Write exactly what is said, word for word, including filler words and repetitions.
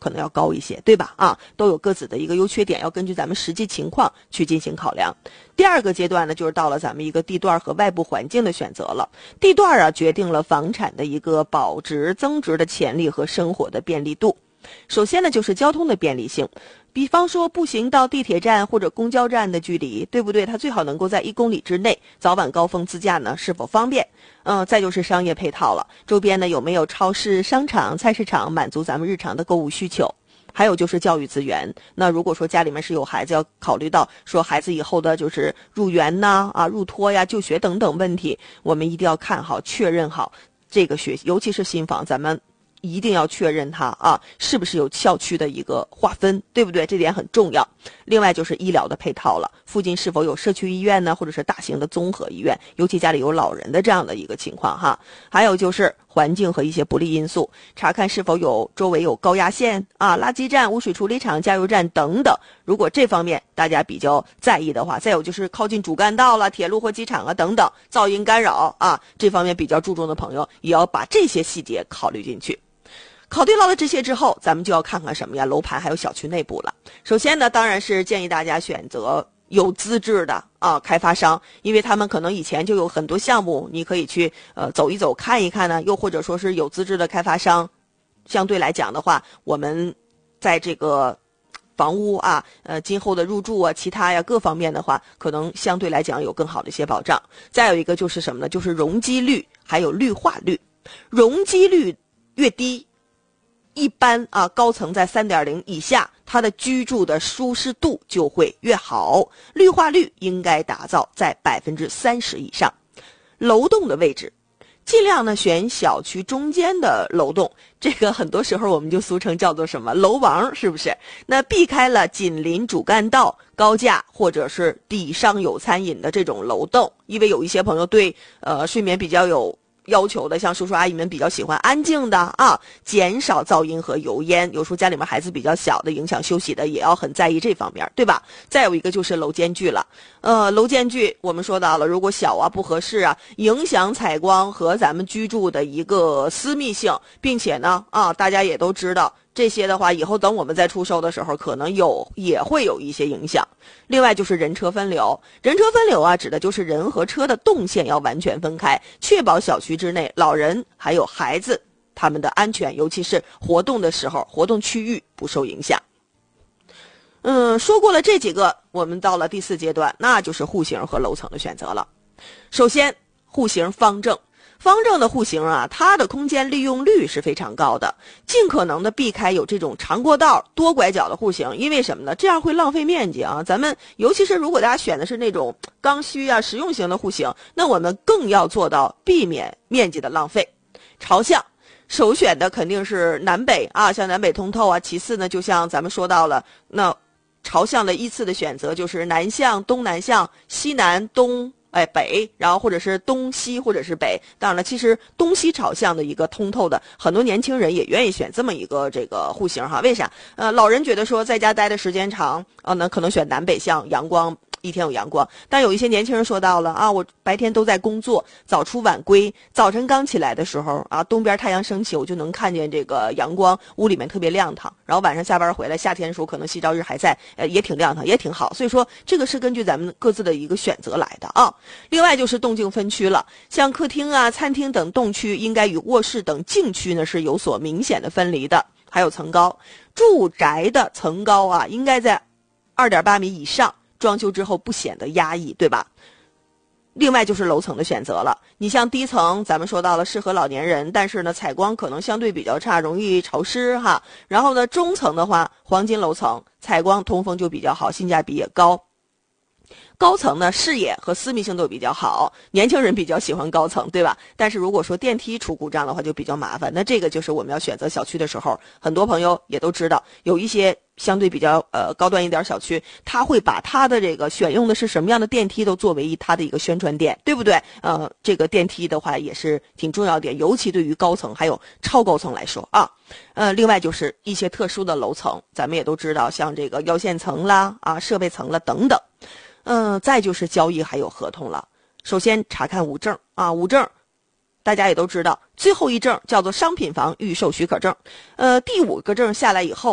可能要高一些，对吧？啊，都有各自的一个优缺点，要根据咱们实际情况去进行考量。第二个阶段呢，就是到了咱们一个地段和外部环境的选择了。地段啊，决定了房产的一个保值增值的潜力和生活的便利度。首先呢，就是交通的便利性，比方说步行到地铁站或者公交站的距离，对不对？它最好能够在一公里之内，早晚高峰自驾呢是否方便？嗯、呃，再就是商业配套了，周边呢有没有超市、商场、菜市场，满足咱们日常的购物需求？还有就是教育资源，那如果说家里面是有孩子，要考虑到说孩子以后的就是入园呐、啊、入托呀、就学等等问题，我们一定要看好、确认好这个学，尤其是新房，咱们一定要确认它啊是不是有校区的一个划分，对不对？这点很重要。另外就是医疗的配套了，附近是否有社区医院呢，或者是大型的综合医院，尤其家里有老人的这样的一个情况哈。还有就是环境和一些不利因素，查看是否有周围有高压线啊、垃圾站、污水处理厂、加油站等等。如果这方面大家比较在意的话，再有就是靠近主干道了、铁路或机场啊等等，噪音干扰啊，这方面比较注重的朋友，也要把这些细节考虑进去。考虑到了这些之后，咱们就要看看什么呀？楼盘还有小区内部了。首先呢，当然是建议大家选择有资质的啊开发商，因为他们可能以前就有很多项目，你可以去呃走一走看一看呢。又或者说是有资质的开发商，相对来讲的话，我们在这个房屋啊，呃，今后的入住啊，其他呀各方面的话，可能相对来讲有更好的一些保障。再有一个就是什么呢？就是容积率还有绿化率，容积率越低，一般啊，高层在 三点零 以下，它的居住的舒适度就会越好。绿化率应该打造在 百分之三十 以上。楼栋的位置，尽量呢选小区中间的楼栋，这个很多时候我们就俗称叫做什么楼王，是不是？那避开了紧邻主干道、高架或者是底上有餐饮的这种楼栋，因为有一些朋友对呃睡眠比较有要求的，像叔叔阿姨们比较喜欢安静的啊，减少噪音和油烟。有时候家里面孩子比较小的，影响休息的，也要很在意这方面，对吧？再有一个就是楼间距了，呃，楼间距我们说到了，如果小啊不合适啊，影响采光和咱们居住的一个私密性，并且呢啊，大家也都知道。这些的话，以后等我们在出售的时候，可能有也会有一些影响。另外就是人车分流，人车分流啊，指的就是人和车的动线要完全分开，确保小区之内老人还有孩子他们的安全，尤其是活动的时候，活动区域不受影响。嗯，说过了这几个，我们到了第四阶段，那就是户型和楼层的选择了。首先，户型方正。方正的户型啊，它的空间利用率是非常高的，尽可能的避开有这种长过道、多拐角的户型，因为什么呢？这样会浪费面积啊。咱们尤其是如果大家选的是那种刚需啊、实用型的户型，那我们更要做到避免面积的浪费。朝向首选的肯定是南北啊，像南北通透啊。其次呢，就像咱们说到了，那朝向的依次的选择就是南向、东南向、西南、东。哎，北，然后或者是东西，或者是北。当然了，其实东西朝向的一个通透的，很多年轻人也愿意选这么一个这个户型哈。为啥？呃，老人觉得说在家待的时间长，啊，那可能选南北向，阳光一天有阳光。但有一些年轻人说到了啊，我白天都在工作，早出晚归，早晨刚起来的时候啊，东边太阳升起，我就能看见这个阳光，屋里面特别亮堂。然后晚上下班回来，夏天的时候可能夕照日还在，呃，也挺亮堂，也挺好。所以说这个是根据咱们各自的一个选择来的啊。另外就是动静分区了，像客厅啊、餐厅等动区应该与卧室等静区呢是有所明显的分离的。还有层高，住宅的层高啊应该在 二点八米以上，装修之后不显得压抑，对吧？另外就是楼层的选择了，你像低层咱们说到了适合老年人，但是呢采光可能相对比较差，容易潮湿哈。然后呢中层的话，黄金楼层采光通风就比较好，性价比也高。高层呢视野和私密性都比较好，年轻人比较喜欢高层，对吧？但是如果说电梯出故障的话就比较麻烦，那这个就是我们要选择小区的时候，很多朋友也都知道，有一些相对比较呃高端一点小区，他会把他的这个选用的是什么样的电梯都作为他的一个宣传点，对不对？呃，这个电梯的话也是挺重要点，尤其对于高层还有超高层来说啊。呃，另外就是一些特殊的楼层，咱们也都知道，像这个腰线层啦、啊设备层了等等。嗯、呃，再就是交易还有合同了。首先查看五证啊，五证大家也都知道，最后一证叫做商品房预售许可证。呃，第五个证下来以后，